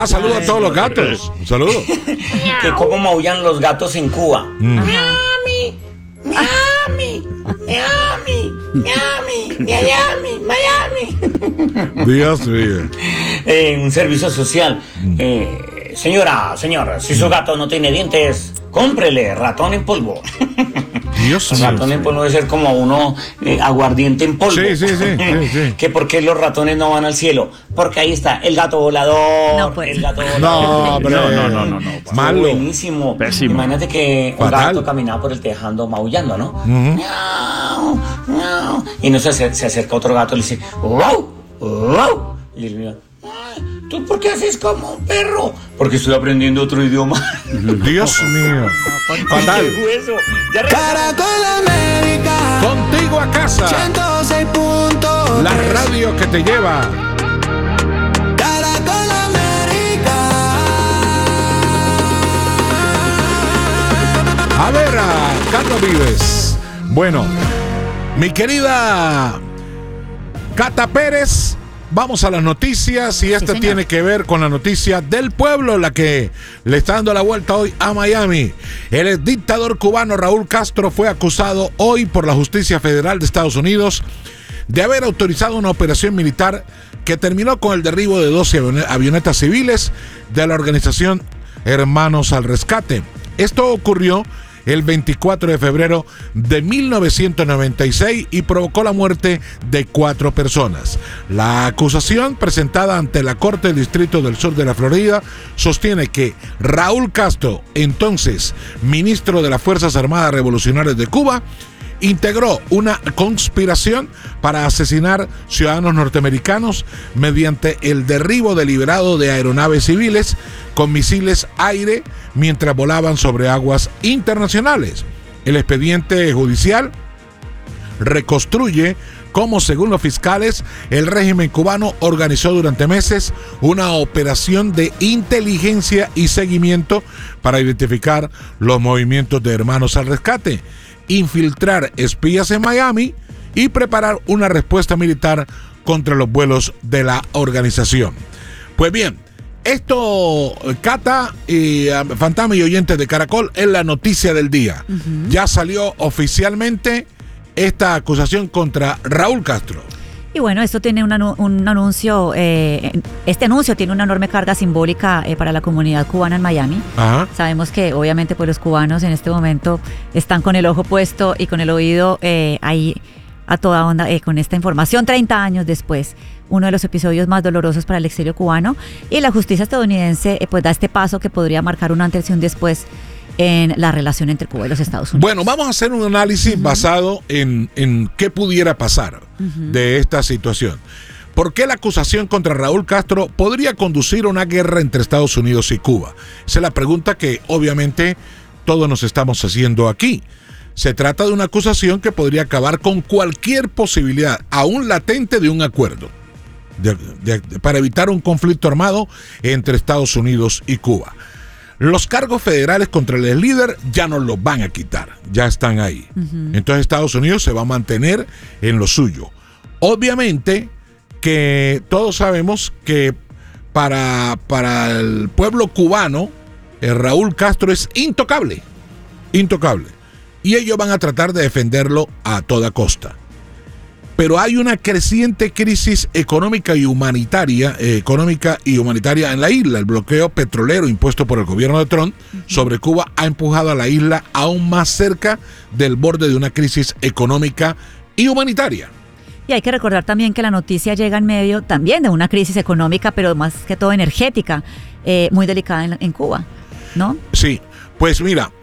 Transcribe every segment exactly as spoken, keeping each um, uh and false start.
Ah, saludo a todos los gatos. Un saludo. Que cómo maullan los gatos en Cuba. Mm. Miami, Miami, Miami, Miami, Miami, Miami. Dios mío. Eh, un servicio social. Eh, señora, señor, si su gato no tiene dientes, cómprele ratón en polvo. Dios mío. Ratón en polvo debe ser como uno eh, aguardiente en polvo. Sí, sí, sí, sí, sí. Que por qué los ratones no van al cielo. Porque ahí está el gato volador. No, pues. El gato volador. No, hombre. No, no, no, no, no. Malo. Buenísimo. Pésimo. Imagínate que un Fatal. gato caminaba por el tejado maullando, ¿no? Ujú. Miau, miau. Y no se, se acerca otro gato y le dice, ¡wow! ¡wow! Y él mira, "Ay, ¿tú por qué haces como un perro? Porque estoy aprendiendo otro idioma. Dios mío. Fatal. ¿Qué hueso? Ya regresamos. Caracol América, Contigo a casa. ciento seis punto La tres. radio que te lleva. Caracol América. A ver, a Carlos Vives. Bueno, mi querida Cata Pérez, vamos a las noticias y esta señor. tiene que ver con la noticia del pueblo, la que le está dando la vuelta hoy a Miami. El dictador cubano Raúl Castro fue acusado hoy por la Justicia Federal de Estados Unidos de haber autorizado una operación militar que terminó con el derribo de doce avionetas civiles de la organización Hermanos al Rescate. Esto ocurrió el veinticuatro de febrero de mil novecientos noventa y seis y provocó la muerte de cuatro personas. La acusación presentada ante la Corte del Distrito del Sur de la Florida sostiene que Raúl Castro, entonces ministro de las Fuerzas Armadas Revolucionarias de Cuba, integró una conspiración para asesinar ciudadanos norteamericanos mediante el derribo deliberado de aeronaves civiles con misiles aire mientras volaban sobre aguas internacionales. El expediente judicial reconstruye cómo, según los fiscales, el régimen cubano organizó durante meses una operación de inteligencia y seguimiento para identificar los movimientos de Hermanos al Rescate, infiltrar espías en Miami y preparar una respuesta militar contra los vuelos de la organización. Pues bien, esto, Cata, y uh, Fantasma y oyentes de Caracol, es la noticia del día. Uh-huh. Ya salió oficialmente esta acusación contra Raúl Castro. Y bueno, esto tiene un, anu- un anuncio, eh, este anuncio tiene una enorme carga simbólica eh, para la comunidad cubana en Miami. Ajá. Sabemos que obviamente pues los cubanos en este momento están con el ojo puesto y con el oído eh, ahí a toda onda eh, con esta información treinta años después. Uno de los episodios más dolorosos para el exilio cubano, y la justicia estadounidense eh, pues da este paso que podría marcar un antes y un después en la relación entre Cuba y los Estados Unidos. Bueno, vamos a hacer un análisis uh-huh. basado en, en qué pudiera pasar uh-huh. de esta situación. ¿Por qué la acusación contra Raúl Castro podría conducir a una guerra entre Estados Unidos y Cuba? Esa es la pregunta que obviamente todos nos estamos haciendo aquí. Se trata de una acusación que podría acabar con cualquier posibilidad, aún latente, de un acuerdo de, de, de, para evitar un conflicto armado entre Estados Unidos y Cuba. Los cargos federales contra el líder ya no los van a quitar, ya están ahí. Uh-huh. Entonces Estados Unidos se va a mantener en lo suyo. Obviamente que todos sabemos que para, para el pueblo cubano, el Raúl Castro es intocable, intocable. Y ellos van a tratar de defenderlo a toda costa. Pero hay una creciente crisis económica y humanitaria, eh, económica y humanitaria en la isla. El bloqueo petrolero impuesto por el gobierno de Trump uh-huh. sobre Cuba ha empujado a la isla aún más cerca del borde de una crisis económica y humanitaria. Y hay que recordar también que la noticia llega en medio también de una crisis económica, pero más que todo energética, eh, muy delicada en, en Cuba, ¿no? Sí, pues mira,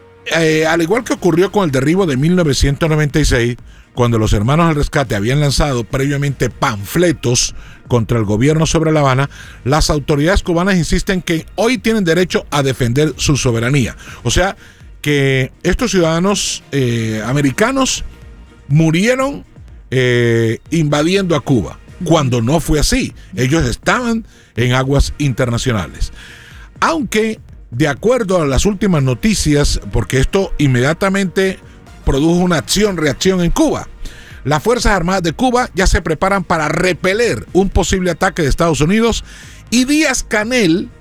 eh, al igual que ocurrió con el derribo de mil novecientos noventa y seis, cuando los Hermanos al Rescate habían lanzado previamente panfletos contra el gobierno sobre La Habana, las autoridades cubanas insisten que hoy tienen derecho a defender su soberanía. O sea, que estos ciudadanos eh, americanos murieron eh, invadiendo a Cuba, cuando no fue así. Ellos estaban en aguas internacionales. Aunque, de acuerdo a las últimas noticias, porque esto inmediatamente produjo una acción-reacción en Cuba, las Fuerzas Armadas de Cuba ya se preparan para repeler un posible ataque de Estados Unidos Y Díaz Canel